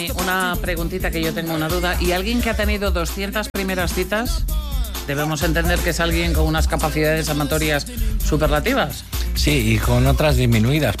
Una preguntita que yo tengo una duda. ¿Y alguien que ha tenido 200 primeras citas, debemos entender que es alguien con unas capacidades amatorias superlativas? Sí, y con otras disminuidas,